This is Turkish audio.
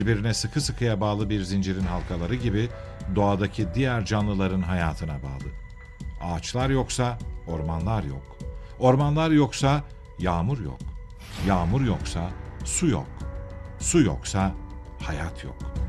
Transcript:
Birbirine sıkı sıkıya bağlı bir zincirin halkaları gibi doğadaki diğer canlıların hayatına bağlı. Ağaçlar yoksa ormanlar yok. Ormanlar yoksa yağmur yok. Yağmur yoksa su yok. Su yoksa hayat yok.